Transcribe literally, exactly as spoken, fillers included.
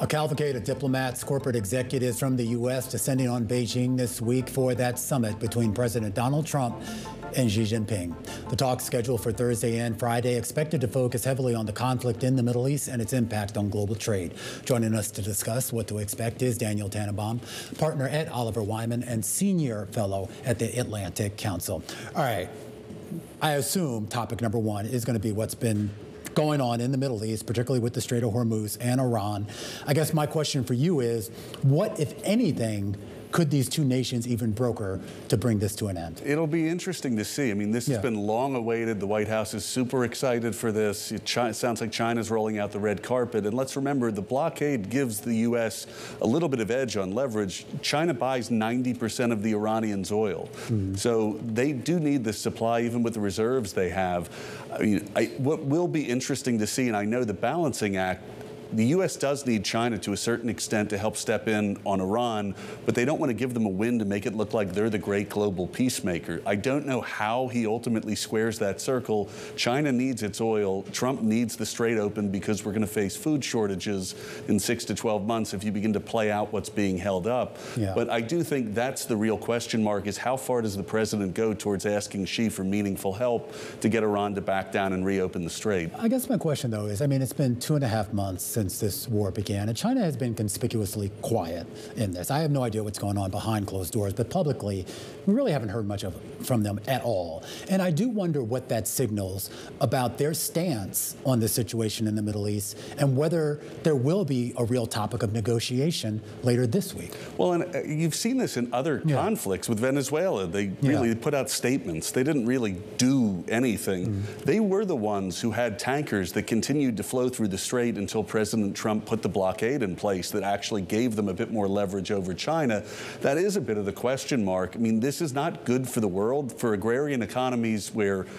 A cavalcade of diplomats, corporate executives from the U S descending on Beijing this week for that summit between President Donald Trump and Xi Jinping. The talks scheduled for Thursday and Friday expected to focus heavily on the conflict in the Middle East and its impact on global trade. Joining us to discuss what to expect is Daniel Tannenbaum, partner at Oliver Wyman and senior fellow at the Atlantic Council. All right, I assume topic number one is going to be what's been going on in the Middle East, particularly with the Strait of Hormuz and Iran. I guess my question for you is, what, if anything, could these two nations even broker to bring this to an end? It'll be interesting to see. I mean, this yeah. has been long awaited. The White House is super excited for this. It, China, it sounds like China's rolling out the red carpet. And let's remember, the blockade gives the U S a little bit of edge on leverage. China buys ninety percent of the Iranians' oil. Mm-hmm. So they do need this supply, even with the reserves they have. I mean, I, what will be interesting to see, and I know the balancing act, the U S does need China to a certain extent to help step in on Iran, but they don't want to give them a win to make it look like they're the great global peacemaker. I don't know how he ultimately squares that circle. China needs its oil. Trump needs the Strait open because we're going to face food shortages in six to twelve months if you begin to play out what's being held up. Yeah. But I do think that's the real question mark, is how far does the president go towards asking Xi for meaningful help to get Iran to back down and reopen the Strait? I guess my question, though, is, I mean, it's been two and a half months since this war began, and China has been conspicuously quiet in this. I have no idea what's going on behind closed doors, but publicly, we really haven't heard much of from them at all. And I do wonder what that signals about their stance on the situation in the Middle East and whether there will be a real topic of negotiation later this week. Well, and uh, you've seen this in other yeah. conflicts with Venezuela. They really yeah. put out statements. They didn't really do anything. Mm. They were the ones who had tankers that continued to flow through the Strait until President Trump put the blockade in place that actually gave them a bit more leverage over China. That is a bit of the question mark. I mean, this is not good for the world, for agrarian economies where